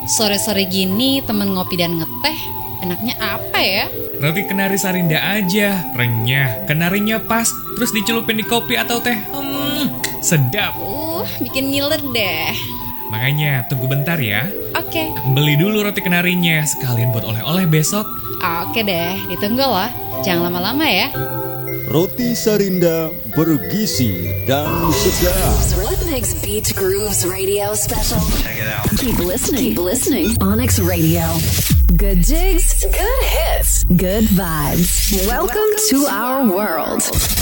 Sore-sore gini temen ngopi dan ngeteh, enaknya apa ya? Roti kenari Sarinda aja, renyah, kenarinya pas, terus dicelupin di kopi atau teh. Sedap. Bikin ngiler deh. Makanya tunggu bentar ya. Oke. Beli dulu roti kenarinya, sekalian buat oleh-oleh besok. Oke deh, ditunggu loh. Jangan lama-lama ya. Roti Sarinda bergizi dan segar. What makes Beach Grooves Radio special? Check it out. Keep listening. Onyx Radio. Good jigs, good hits, good vibes. Welcome to our world.